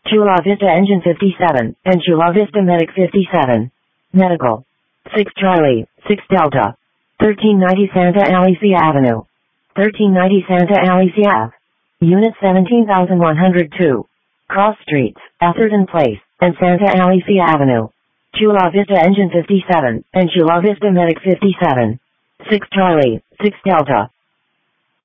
Chula Vista Engine 57, and Chula Vista Medic 57. Medical. 6 Charlie, 6 Delta. 1390 Santa Alicia Avenue. 1390 Santa Alicia Ave. Unit 17102. Cross Streets, Atherton Place, and Santa Alicia Avenue. Chula Vista Engine 57, and Chula Vista Medic 57. 6 Charlie, 6 Delta.